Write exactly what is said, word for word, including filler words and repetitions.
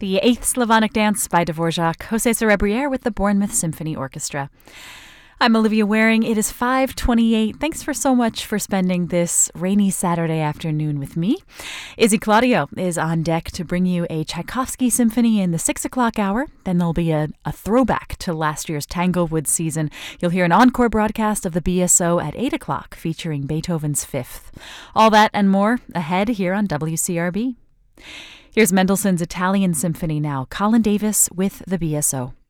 the Eighth Slavonic Dance by Dvorak, José Cerebriere with the Bournemouth Symphony Orchestra. I'm Olivia Waring. It is five twenty-eight. Thanks for so much for spending this rainy Saturday afternoon with me. Izzy Claudio is on deck to bring you a Tchaikovsky symphony in the six o'clock hour. Then there'll be a, a throwback to last year's Tanglewood season. You'll hear an encore broadcast of the B S O at eight o'clock featuring Beethoven's Fifth. All that and more ahead here on W C R B. Here's Mendelssohn's Italian Symphony now. Colin Davis with the B S O.